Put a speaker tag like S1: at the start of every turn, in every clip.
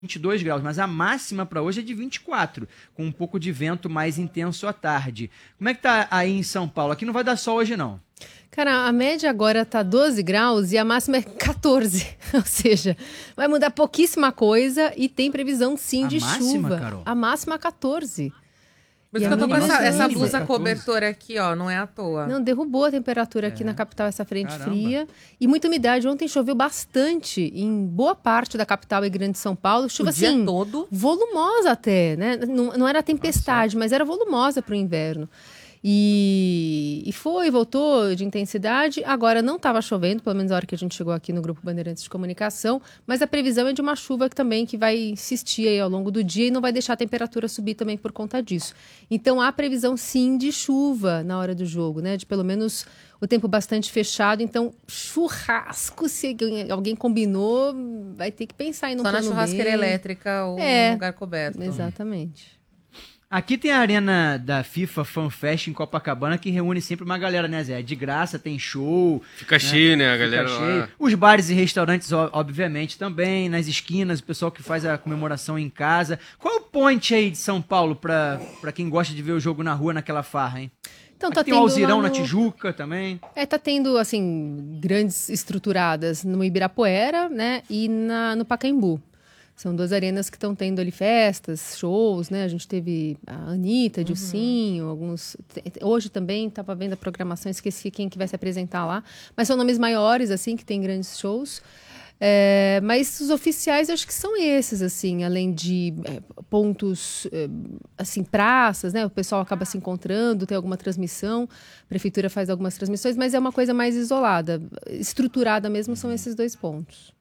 S1: 22 graus, mas a máxima para hoje é de 24, com um pouco de vento mais intenso à tarde. Como é que tá aí em São Paulo? Aqui não vai dar sol hoje, não.
S2: Cara, a média agora tá 12 graus e a máxima é 14. Ou seja, vai mudar pouquíssima coisa e tem previsão, sim, de
S1: máxima,
S2: chuva.
S1: Carol?
S2: A máxima é 14.
S3: Por isso que eu tô com essa blusa cobertora aqui, ó, não é à toa.
S2: Não, derrubou a temperatura aqui na capital, essa frente fria. E muita umidade. Ontem choveu bastante em boa parte da capital e grande São Paulo. Chuva,
S3: o dia
S2: assim,
S3: todo?
S2: volumosa até, né? Não era tempestade, mas era volumosa para o inverno. E voltou de intensidade. Agora não estava chovendo, pelo menos a hora que a gente chegou aqui no Grupo Bandeirantes de Comunicação, mas a previsão é de uma chuva que vai insistir aí ao longo do dia e não vai deixar a temperatura subir também por conta disso. Então há previsão sim de chuva na hora do jogo, né? De pelo menos o tempo bastante fechado. Então churrasco, se alguém combinou, vai ter que pensar aí no plano B.
S3: Só na churrasqueira elétrica ou num lugar coberto.
S2: Exatamente.
S1: Aqui tem a arena da FIFA Fan Fest em Copacabana, que reúne sempre uma galera, né, Zé? De graça, tem show.
S4: Fica cheio, né, a galera
S1: cheio.
S4: lá.
S1: Os bares e restaurantes, obviamente, também. Nas esquinas, o pessoal que faz a comemoração em casa. Qual é o point aí de São Paulo pra quem gosta de ver o jogo na rua, naquela farra, hein?
S2: Então,
S1: aqui tem o Alzirão na Tijuca também.
S2: Tá tendo, assim, grandes estruturadas no Ibirapuera, né, e no Pacaembu. São duas arenas que estão tendo ali festas, shows, né? A gente teve a Anitta, Dilcinho, alguns... Hoje também estava vendo a programação, esqueci quem que vai se apresentar lá. Mas são nomes maiores, assim, que tem grandes shows. Mas os oficiais, eu acho que são esses, assim, além de pontos, assim, praças, né? O pessoal acaba se encontrando, tem alguma transmissão, a prefeitura faz algumas transmissões, mas é uma coisa mais isolada. Estruturada mesmo são esses dois pontos.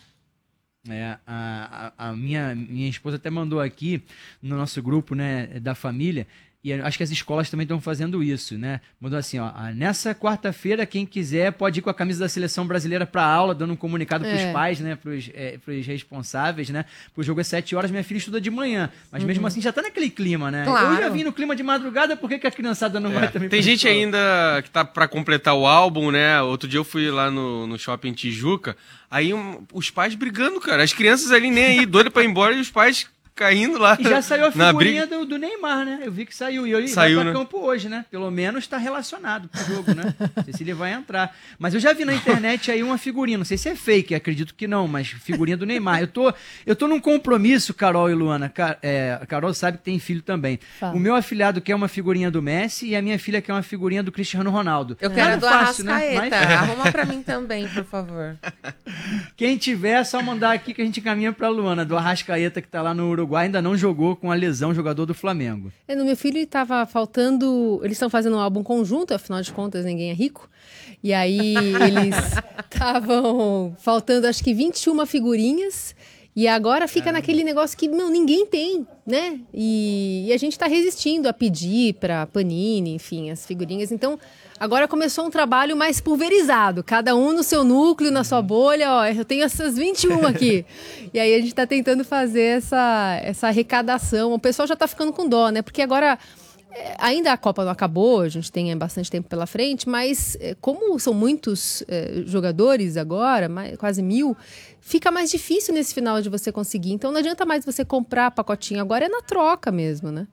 S1: A minha esposa até mandou aqui no nosso grupo, né, da família, e acho que as escolas também estão fazendo isso, né? Mandou assim, ó, nessa quarta-feira, quem quiser pode ir com a camisa da seleção brasileira para aula, dando um comunicado para os pais, né, pros responsáveis, né? O jogo é 7 horas, minha filha estuda de manhã, mas mesmo assim já tá naquele clima, né?
S3: Claro.
S1: Eu já vim no clima de madrugada, por que a criançada não vai também?
S4: Tem gente ainda que tá para completar o álbum, né? Outro dia eu fui lá no shopping Tijuca, aí os pais brigando, cara, as crianças ali nem aí, doidas para ir embora e os pais caindo lá.
S1: E já saiu a figurinha do Neymar, né? Eu vi que saiu. E ele vai pra campo hoje, né? Pelo menos está relacionado com o jogo, né? Não sei se ele vai entrar. Mas eu já vi na internet aí uma figurinha. Não sei se é fake, acredito que não, mas figurinha do Neymar. Eu tô num compromisso, Carol e Luana. Carol sabe que tem filho também. Fala. O meu afilhado quer uma figurinha do Messi e a minha filha quer uma figurinha do Cristiano Ronaldo.
S3: Eu quero a do Arrascaeta. Né? Arruma pra mim também, por favor.
S1: Quem tiver, é só mandar aqui que a gente caminha pra Luana, do Arrascaeta, que tá lá no Uruguai, ainda não jogou com a lesão, jogador do Flamengo.
S2: No meu filho estava faltando... Eles estão fazendo um álbum conjunto, afinal de contas ninguém é rico. E aí eles estavam faltando acho que 21 figurinhas. E agora fica naquele negócio que ninguém tem, né? E a gente está resistindo a pedir para Panini, enfim, as figurinhas. Então... Agora começou um trabalho mais pulverizado, cada um no seu núcleo, na sua bolha, ó, eu tenho essas 21 aqui. E aí a gente está tentando fazer essa arrecadação. O pessoal já está ficando com dó, né? Porque agora, ainda a Copa não acabou, a gente tem bastante tempo pela frente, mas como são muitos jogadores agora, quase 1.000, fica mais difícil nesse final de você conseguir. Então não adianta mais você comprar pacotinho, agora é na troca mesmo, né?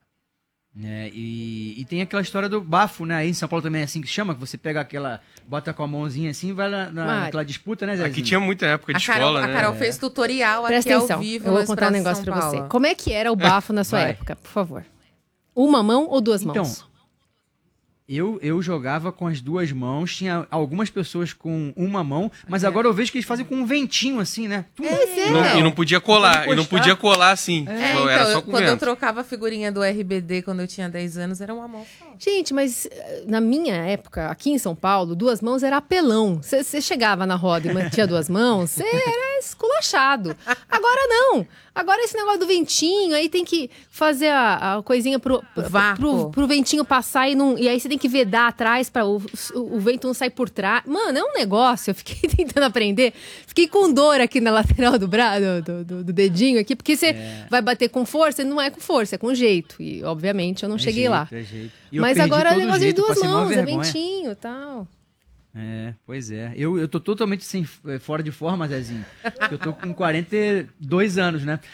S1: E tem aquela história do bafo, né? Aí em São Paulo também é assim que chama, que você pega bota com a mãozinha assim e vai naquela disputa, né, Zezinho?
S4: Aqui tinha muita época de escola, né?
S3: A Carol fez tutorial
S2: Presta
S3: aqui
S2: atenção,
S3: ao vivo.
S2: Eu vou contar um negócio pra você. Como é que era o bafo na sua época, por favor? Uma mão ou duas mãos?
S1: Então, eu jogava com as duas mãos, tinha algumas pessoas com uma mão, mas agora eu vejo que eles fazem com um ventinho assim, né?
S4: E não podia colar, assim.
S3: Então,
S4: era só com
S3: quando
S4: vento.
S3: eu trocava a figurinha do RBD quando eu tinha 10 anos, era uma mão só.
S2: Gente, mas na minha época, aqui em São Paulo, duas mãos era apelão. Você chegava na roda e tinha duas mãos, você era esculachado. Agora não. Agora esse negócio do ventinho, aí tem que fazer a coisinha pro ventinho passar e aí você tem que vedar atrás para o vento não sair por trás. Mano, é um negócio. Eu fiquei tentando aprender. Fiquei com dor aqui na lateral do braço, do dedinho aqui, porque você vai bater com força, não é com força, é com jeito. E, obviamente, eu não cheguei lá.
S1: Jeito.
S2: Mas agora é negócio de duas mãos, é ventinho e tal.
S1: Pois é. Eu tô totalmente fora de forma, Zezinho. Porque eu tô com 42 anos, né?